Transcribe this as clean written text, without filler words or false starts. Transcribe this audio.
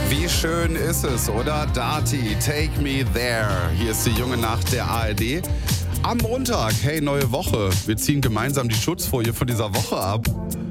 Wie schön ist es, oder? Darty, Take Me There. Hier ist die junge Nacht der ARD. Am Montag, hey, neue Woche. Wir ziehen gemeinsam die Schutzfolie von dieser Woche ab.